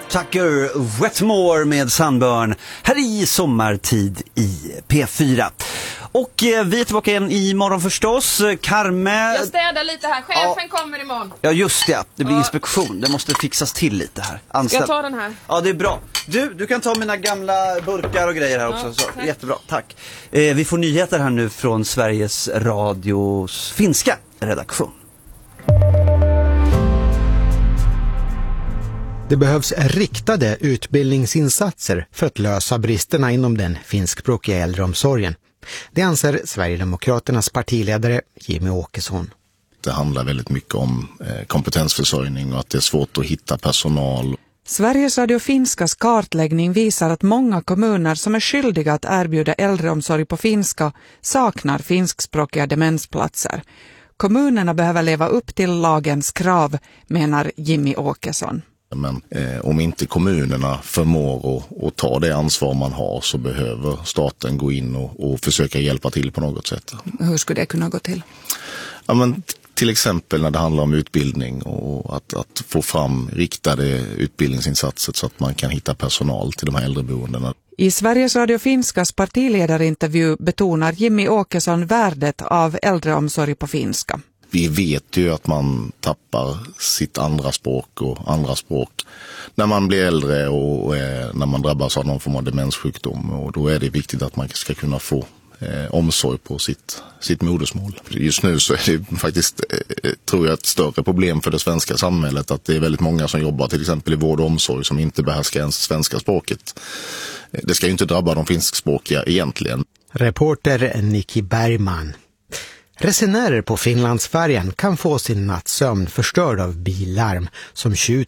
Tucker Wetmore med Sunburn här i sommartid i P4. Och vi är tillbaka igen imorgon förstås. Carme... Jag städar lite här. Chefen kommer imorgon. Ja just det, det blir inspektion. Det måste fixas till lite här. Ska jag ta den här? Ja, det är bra. Du kan ta mina gamla burkar och grejer här också. Så, jättebra, tack. Vi får nyheter här nu från Sveriges Radios finska redaktion. Det behövs riktade utbildningsinsatser för att lösa bristerna inom den finskspråkiga äldreomsorgen. Det anser Sverigedemokraternas partiledare Jimmie Åkesson. Det handlar väldigt mycket om kompetensförsörjning och att det är svårt att hitta personal. Sveriges Radio Finskas kartläggning visar att många kommuner som är skyldiga att erbjuda äldreomsorg på finska saknar finskspråkiga demensplatser. Kommunerna behöver leva upp till lagens krav, menar Jimmie Åkesson. Men om inte kommunerna förmår att ta det ansvar man har så behöver staten gå in och försöka hjälpa till på något sätt. Hur skulle det kunna gå till? Ja, men till exempel när det handlar om utbildning och att få fram riktade utbildningsinsatser så att man kan hitta personal till de här äldreboendena. I Sveriges Radio Finskas partiledarintervju betonar Jimmie Åkesson värdet av äldreomsorg på finska. Vi vet ju att man tappar sitt andra språk och andra språk när man blir äldre och när man drabbas av någon form av demenssjukdom. Och då är det viktigt att man ska kunna få omsorg på sitt modersmål. Just nu så är det faktiskt, tror jag, ett större problem för det svenska samhället att det är väldigt många som jobbar till exempel i vård och omsorg som inte behärskar ens svenska språket. Det ska ju inte drabba de finskspråkiga egentligen. Reporter Nicky Bergman. Resenärer på Finlandsfärjan kan få sin nattsömn förstörd av billarm som tjuter